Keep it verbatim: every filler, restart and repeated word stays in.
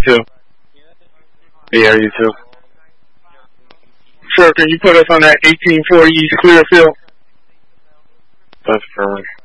too. Yeah, you too. Sir, can you put us on that eighteen forty East Clearfield? That's perfect.